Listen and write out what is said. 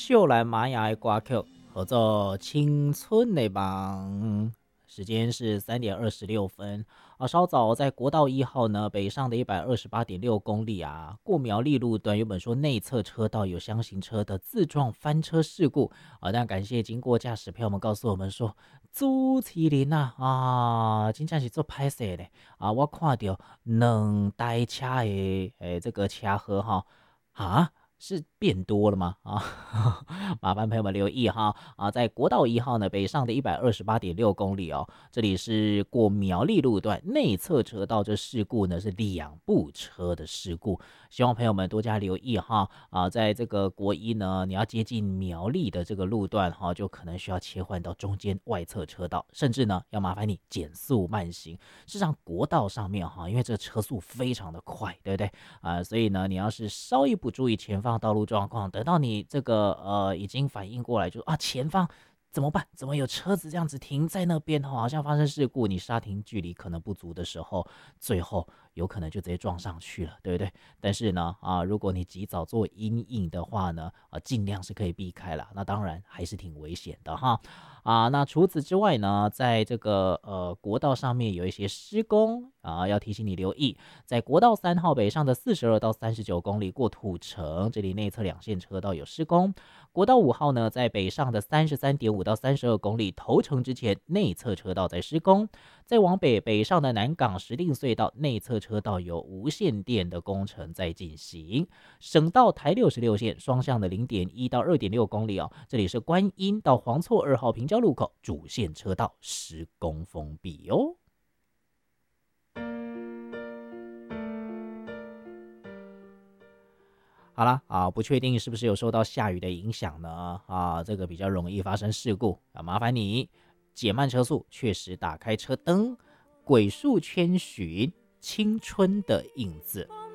秀兰玛雅的歌曲，合作青春的梦。时间是3:26稍早在国道1号呢，北上的128.6公里过苗栗路段，原本说内侧车道有厢型车的自撞翻车事故但感谢经过驾驶朋友们告诉我们说，朱麒麟真正是做拍摄的我看到两台车的这个车祸是变多了吗？麻烦朋友们留意在国道1号呢，北上的128.6公里这里是过苗栗路段内侧车道，这事故呢是2部车的事故，希望朋友们多加留意在这个国一呢，你要接近苗栗的这个路段就可能需要切换到中间外侧车道，甚至呢要麻烦你减速慢行。事实上国道上面因为这个车速非常的快，对不对所以呢，你要是稍一不注意前方道路状况，等到你这个已经反应过来，就前方怎么办？怎么有车子这样子停在那边好像发生事故，你刹停距离可能不足的时候，最后有可能就直接撞上去了，对不对？但是呢如果你及早做因应的话呢尽量是可以避开了，那当然还是挺危险的那除此之外呢，在这个国道上面有一些施工要提醒你留意，在国道3号北上的42到39公里过土城，这里内侧2线车道有施工。国道5号呢，在北上的33.5到32公里头城之前，内侧车道在施工。再往北上的南港石碇隧道内侧车道有无线电的工程在进行。省道台66线双向的0.1到2.6公里这里是观音到黄厝2号平交路口主线车道施工封闭好啦不确定是不是有受到下雨的影响呢这个比较容易发生事故麻烦你减慢车速，确实打开车灯，鬼速圈寻青春的影子。